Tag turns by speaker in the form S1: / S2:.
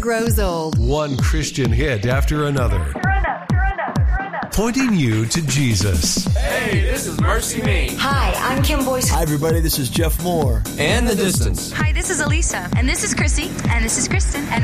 S1: grows old.
S2: One Christian hit after another. Pointing you to Jesus.
S3: Hey, this is Mercy Me.
S4: Hi, I'm Kim Boyce.
S5: Hi, everybody. This is Jeff Moore.
S3: And The Distance.
S6: Hi, this is Elisa. And this is Chrissy. And this is Kristen. And